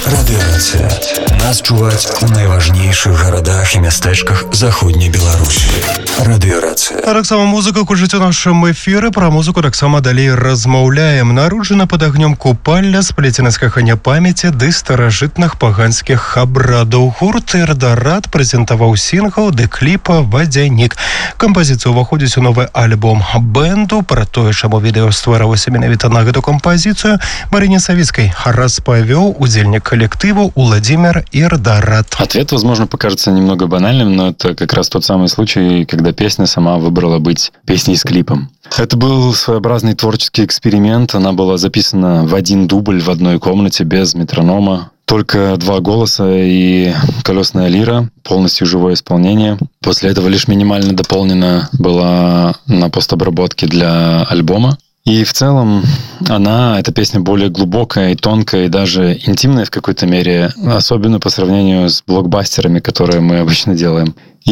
Радыёрацыя. Нас чуваць у найважнейшых гарадах і мястэчках заходняй Беларусі. Радыёрацыя. Таксама музыка гучыць у нашым эфіры. Пра музыку таксама далей размаўляем. Народжана пад агнём купальня, сплецена з кахання памяці ды старажытных паганскіх абрадаў. Гурт «Эрдарат» прэзентаваў сінгл ды кліпа «Вадзянік». Кампазіцыя ўваходзіць у новы альбом бэнду. Пра тое, чаму відэо стваралася менавіта на гэту кампазіцыю, Марыне Савіцкай распавёў удзельнік коллективу Владимир Эрдарат. Ответ, возможно, покажется немного банальным, но это как раз тот самый случай, когда песня сама выбрала быть песней с клипом. Это был своеобразный творческий эксперимент. Она была записана в один дубль в одной комнате без метронома. Только 2 голоса и колесная лира, полностью живое исполнение. После этого лишь минимально дополнена была на постобработке для альбома. И в целом эта песня более глубокая и тонкая, и даже интимная в какой-то мере, особенно по сравнению с блокбастерами, которые мы обычно делаем.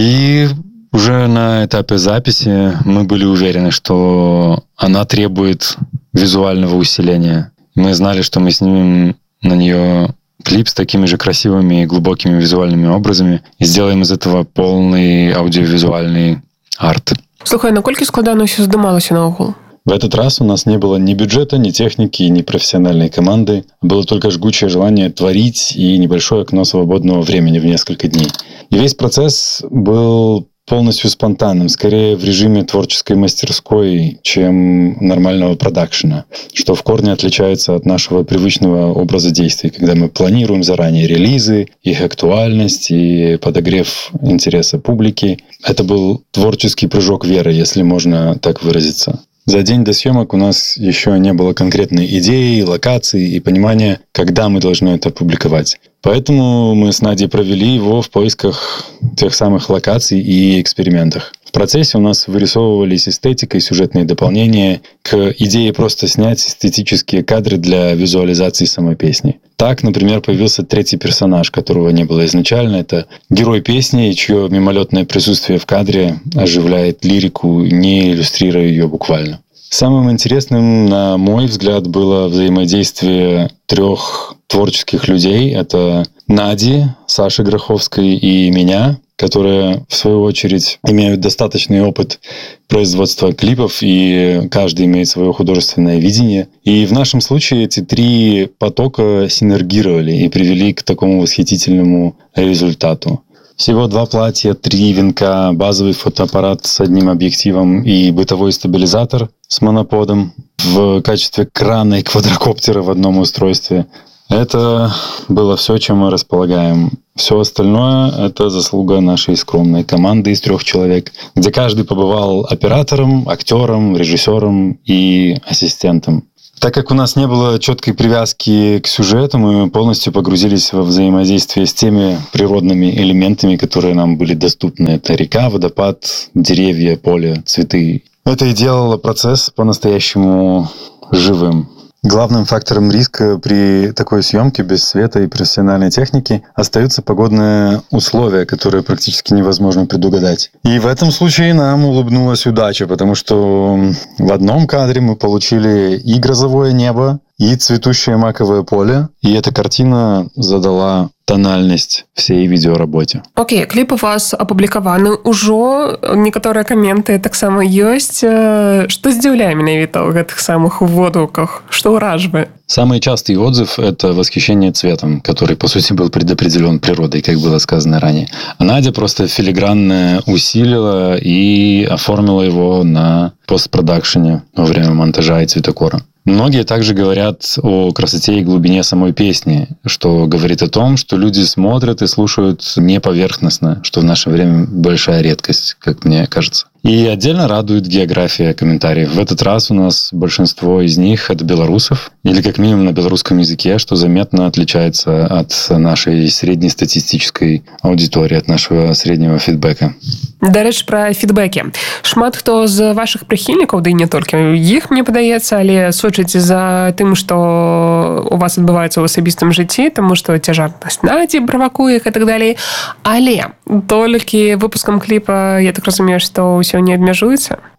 И уже на этапе записи мы были уверены, что она требует визуального усиления. Мы знали, что мы снимем на нее клип с такими же красивыми и глубокими визуальными образами и сделаем из этого полный аудиовизуальный арт. Слухай, наколькі складана ўсё здымалася наогул? В этот раз у нас не было ни бюджета, ни техники, ни профессиональной команды. Было только жгучее желание творить и небольшое окно свободного времени в несколько дней. И весь процесс был полностью спонтанным, скорее в режиме творческой мастерской, чем нормального продакшена, что в корне отличается от нашего привычного образа действий, когда мы планируем заранее релизы, их актуальность и подогрев интереса публики. Это был творческий прыжок веры, если можно так выразиться. За день до съемок у нас еще не было конкретной идеи, локации и понимания, когда мы должны это публиковать. Поэтому мы с Надей провели его в поисках тех самых локаций и экспериментах. В процессе у нас вырисовывались эстетика и сюжетные дополнения к идее просто снять эстетические кадры для визуализации самой песни. Так, например, появился 3-й персонаж, которого не было изначально. Это герой песни, чье мимолетное присутствие в кадре оживляет лирику, не иллюстрируя ее буквально. Самым интересным, на мой взгляд, было взаимодействие 3 творческих людей. Это Нади, Саши Гроховской и меня, которые, в свою очередь, имеют достаточный опыт производства клипов, и каждый имеет свое художественное видение. И в нашем случае эти 3 потока синергировали и привели к такому восхитительному результату. Всего 2 платья, 3 венка, базовый фотоаппарат с одним объективом и бытовой стабилизатор с моноподом в качестве крана и квадрокоптера в одном устройстве. Это было все, чем мы располагаем. Все остальное – это заслуга нашей скромной команды из 3 человек, где каждый побывал оператором, актером, режиссером и ассистентом. Так как у нас не было четкой привязки к сюжету, мы полностью погрузились во взаимодействие с теми природными элементами, которые нам были доступны. Это река, водопад, деревья, поле, цветы. Это и делало процесс по-настоящему живым. Главным фактором риска при такой съемке без света и профессиональной техники остаются погодные условия, которые практически невозможно предугадать. И в этом случае нам улыбнулась удача, потому что в одном кадре мы получили и грозовое небо, и цветущее маковое поле, и эта картина задала тональность всей видеоработе. Окей, кліп у вас апублікаваны ўжо, некаторыя каменты таксама ёсць. Што здзіўляе менавіта ў гэтых самых водгуках? Што ўражвае? Самый частый отзыв – это восхищение цветом, который, по сути, был предопределен природой, как было сказано ранее. А Надя просто филигранно усилила и оформила его на постпродакшене во время монтажа и цветокора. Многие также говорят о красоте и глубине самой песни, что говорит о том, что люди смотрят и слушают не поверхностно, что в наше время большая редкость, как мне кажется. И отдельно радует география комментариев. В этот раз у нас большинство из них от белорусов, или как минимум на белорусском языке, что заметно отличается от нашей среднестатистической аудитории, от нашего среднего фидбэка. Дарэчы, пра фідбэкі. Шмат хто з вашых прыхільнікаў, ды і не толькі іх, мне падаецца, але сочыць за тым, што у вас адбываецца ў асабістым жыцці, таму што цяжарнасць Надзі правакуе і так далей. Але толькі выпускам кліпа, я так разумею, што ўсё не абмяжуецца?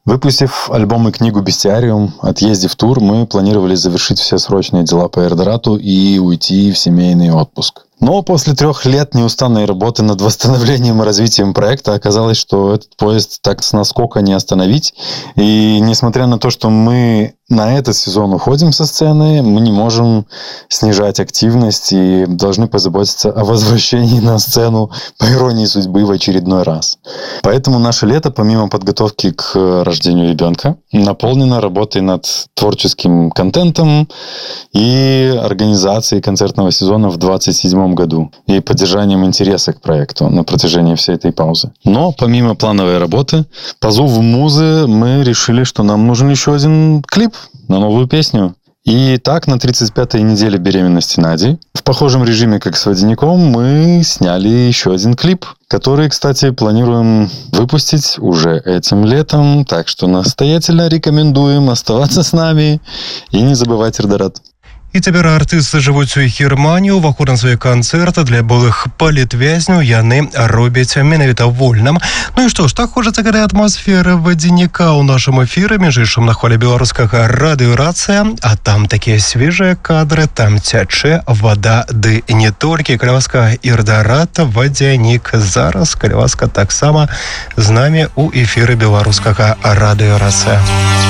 Выпустив альбом и книгу «Бестиариум», отъездив в тур, мы планировали завершить все срочные дела по Эрдорату и уйти в семейный отпуск. Но после 3 лет неустанной работы над восстановлением и развитием проекта оказалось, что этот поезд так с наскока не остановить. И несмотря на то, что мы на этот сезон уходим со сцены, мы не можем снижать активность и должны позаботиться о возвращении на сцену, по иронии судьбы, в очередной раз. Поэтому наше лето, помимо подготовки к рождению ребенка, наполнено работой над творческим контентом и организацией концертного сезона в 2027 году и поддержанием интереса к проекту на протяжении всей этой паузы. Но помимо плановой работы, по зову музы мы решили, что нам нужен еще один клип на новую песню. И так, на 35-й неделе беременности Нади, в похожем режиме, как с «Водяником», мы сняли еще один клип, который, кстати, планируем выпустить уже этим летом. Так что настоятельно рекомендуем оставаться с нами и не забывать Эрдорат. І цяпер артысты жывуць у Германію, уваход на свае канцэрты для былых палітвязняў яны робяць менавіта вольным. Ну і што ж, так хочацца гэтай атмасферы «Водяніка» ў нашым эфіры, між іншым на хвале беларускага радыёрацыя, а там такія свежыя кадры, там цячэ вада, ды не толькі. Каля ласка, Эрдорат, «Водянік». Зараз, каля ласка, таксама з намі ў эфіры беларускага радыёрацыя.